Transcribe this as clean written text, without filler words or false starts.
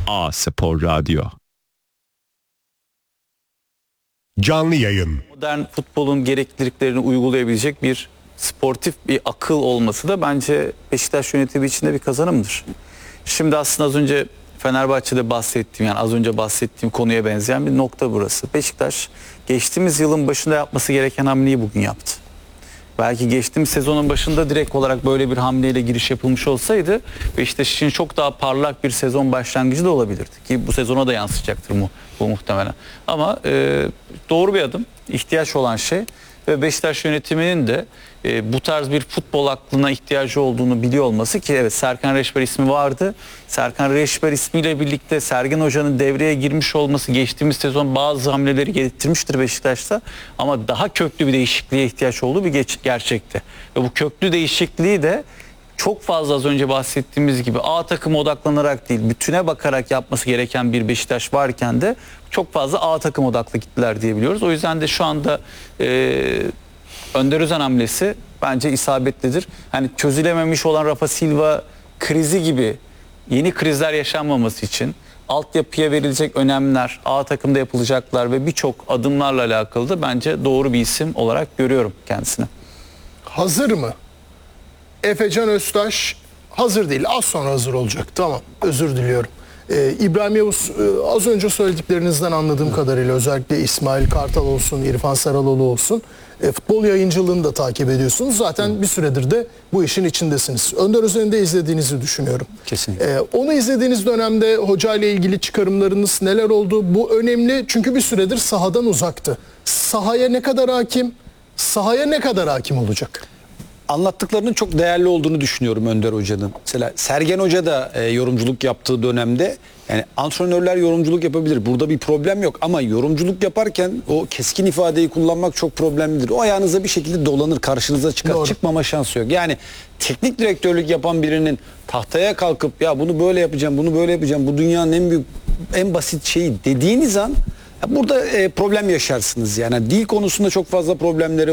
A Spor Radyo. Canlı yayın. Modern futbolun gerekliliklerini uygulayabilecek bir sportif bir akıl olması da bence Beşiktaş yönetimi için de bir kazanımdır. Şimdi aslında az önce Fenerbahçe'de bahsettiğim, yani az önce bahsettiğim konuya benzeyen bir nokta burası. Beşiktaş geçtiğimiz yılın başında yapması gereken hamleyi bugün yaptı. Belki geçtiğimiz sezonun başında direkt olarak böyle bir hamleyle giriş yapılmış olsaydı Beşiktaş için çok daha parlak bir sezon başlangıcı da olabilirdi. Ki bu sezona da yansıyacaktır bu muhtemelen. Ama doğru bir adım, ihtiyaç olan şey ve Beşiktaş yönetiminin de bu tarz bir futbol aklına ihtiyacı olduğunu biliyor olması ki evet Serkan Reçber ismi vardı. Serkan Reçber ismiyle birlikte Sergen Hoca'nın devreye girmiş olması geçtiğimiz sezon bazı hamleleri getirmiştir Beşiktaş'ta ama daha köklü bir değişikliğe ihtiyaç olduğu bir gerçekti. Ve bu köklü değişikliği de çok fazla az önce bahsettiğimiz gibi A takıma odaklanarak değil bütüne bakarak yapması gereken bir Beşiktaş varken de çok fazla A takım odaklı gittiler diyebiliyoruz. O yüzden de şu anda Önder Özen hamlesi bence isabetlidir. Hani çözülememiş olan Rafa Silva krizi gibi yeni krizler yaşanmaması için altyapıya verilecek önemler A takımda yapılacaklar ve birçok adımlarla alakalı da bence doğru bir isim olarak görüyorum kendisini. Hazır mı? Efecan Öztaş hazır değil. Az sonra hazır olacak. Tamam. Özür diliyorum. İbrahim Yavuz, az önce söylediklerinizden anladığım kadarıyla özellikle İsmail Kartal olsun, İrfan Saraloğlu olsun futbol yayıncılığını da takip ediyorsunuz. Zaten bir süredir de bu işin içindesiniz. Önder Özen'i de izlediğinizi düşünüyorum. Kesinlikle. Onu izlediğiniz dönemde hocayla ilgili çıkarımlarınız neler oldu? Bu önemli çünkü bir süredir sahadan uzaktı. Sahaya ne kadar hakim, sahaya ne kadar hakim olacak? Anlattıklarının çok değerli olduğunu düşünüyorum Önder Hoca'nın. Mesela Sergen Hoca da yorumculuk yaptığı dönemde yani antrenörler yorumculuk yapabilir. Burada bir problem yok ama yorumculuk yaparken o keskin ifadeyi kullanmak çok problemlidir. O ayağınıza bir şekilde dolanır, karşınıza çıkar. Doğru. Çıkmama şansı yok. Yani teknik direktörlük yapan birinin tahtaya kalkıp ya bunu böyle yapacağım, bunu böyle yapacağım. Bu dünyanın en büyük, en basit şeyi dediğiniz an burada problem yaşarsınız. Yani dil konusunda çok fazla problemleri